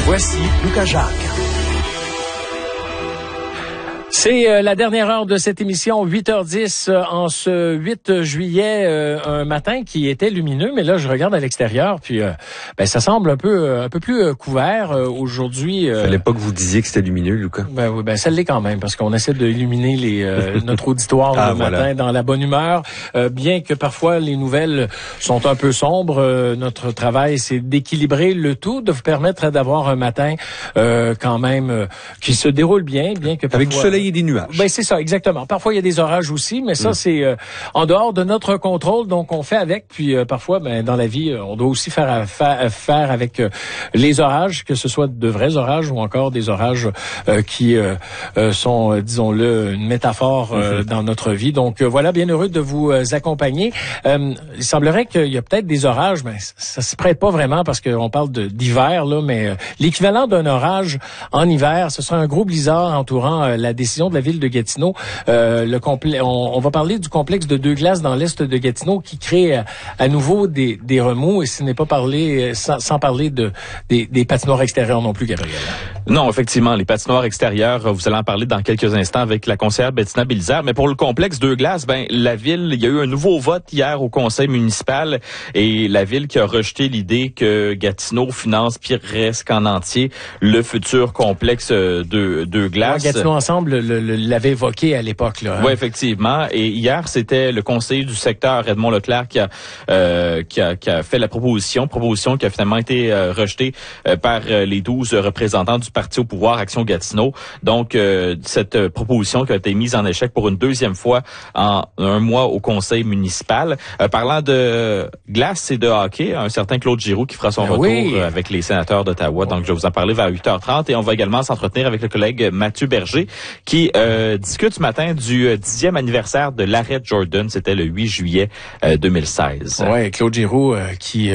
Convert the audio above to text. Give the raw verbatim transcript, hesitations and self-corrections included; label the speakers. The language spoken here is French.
Speaker 1: Voici Lucas Jacques.
Speaker 2: C'est euh, la dernière heure de cette émission, huit heures dix, euh, en ce huit juillet, euh, un matin qui était lumineux, mais là, je regarde à l'extérieur, puis euh, ben, ça semble un peu euh, un peu plus euh, couvert euh, aujourd'hui. Euh,
Speaker 3: Fallait pas que vous disiez que c'était lumineux, Lucas.
Speaker 2: Ben oui, ben ça l'est quand même, parce qu'on essaie de illuminer les, euh, notre auditoire
Speaker 3: ah,
Speaker 2: le
Speaker 3: voilà.
Speaker 2: matin dans la bonne humeur, euh, bien que parfois les nouvelles sont un peu sombres. Euh, notre travail, c'est d'équilibrer le tout, de vous permettre d'avoir un matin euh, quand même euh, qui se déroule bien, bien que parfois...
Speaker 3: Avec du soleil et des nuages.
Speaker 2: Ben c'est ça, exactement. Parfois il y a des orages aussi, mais ça mm. c'est euh, en dehors de notre contrôle, donc on fait avec. Puis euh, parfois, ben dans la vie, on doit aussi faire faire, faire avec euh, les orages, que ce soit de vrais orages ou encore des orages euh, qui euh, euh, sont, euh, disons-le, une métaphore euh, mm-hmm. dans notre vie. Donc euh, voilà, bien heureux de vous euh, accompagner. Euh, il semblerait qu'il y a peut-être des orages, mais ça, ça se prête pas vraiment parce qu'on parle de, d'hiver là, mais euh, l'équivalent d'un orage en hiver, ce sera un gros blizzard entourant euh, la décision de la ville de Gatineau. Euh, le complé- on, on va parler du complexe de deux glaces dans l'est de Gatineau qui crée à, à nouveau des, des remous, et ce n'est pas parler sans, sans parler de des, des patinoires extérieures non plus, Gabriel.
Speaker 4: Non, effectivement, les patinoires extérieures, vous allez en parler dans quelques instants avec la conseillère Bettina Bélizaire. Mais pour le complexe deux glaces, ben la ville, il y a eu un nouveau vote hier au conseil municipal et la ville qui a rejeté l'idée que Gatineau finance presque en entier le futur complexe de deux glaces.
Speaker 2: Ouais, Gatineau Ensemble le, le, l'avait évoqué à l'époque, là. Hein?
Speaker 4: Oui, effectivement. Et hier, c'était le conseiller du secteur, Edmond Leclerc, qui a, euh, qui a, qui a fait la proposition, proposition qui a finalement été euh, rejetée euh, par euh, les douze représentants du parti au pouvoir Action Gatineau. Donc, euh, cette euh, proposition qui a été mise en échec pour une deuxième fois en un mois au conseil municipal. Euh, parlant de glace et de hockey, un certain Claude Giroux qui fera son
Speaker 2: ben
Speaker 4: retour
Speaker 2: oui.
Speaker 4: euh, avec les sénateurs d'Ottawa. Donc, je vais vous en parler vers huit heures trente et on va également s'entretenir avec le collègue Mathieu Berger qui euh, discute ce matin du dixième anniversaire de l'arrêt Jordan. C'était le huit juillet euh, deux mille seize.
Speaker 2: Ouais, Claude Giroux euh, qui